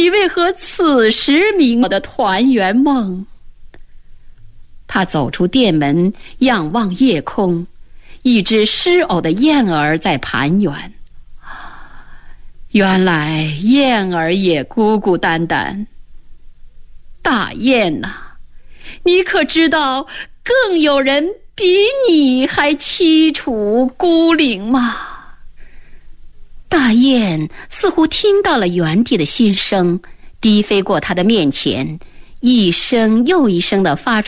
你为何此时明我的团圆梦？他走出店门，仰望夜空，一只失偶的燕儿在盘旋。原来燕儿也孤孤单单。大雁呐，你可知道更有人比你还凄楚孤零吗？大雁似乎听到了园地的心声，低飞过他的面前，一声又一声地发出